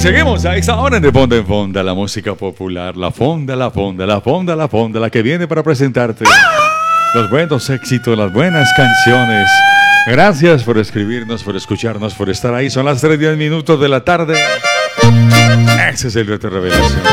Seguimos a esta hora de Fonda en Fonda, la música popular, la fonda, la que viene para presentarte los buenos éxitos, las buenas canciones. Gracias por escribirnos, por escucharnos, por estar ahí. Son las 3:10 de la tarde. Ese es el reto de revelación.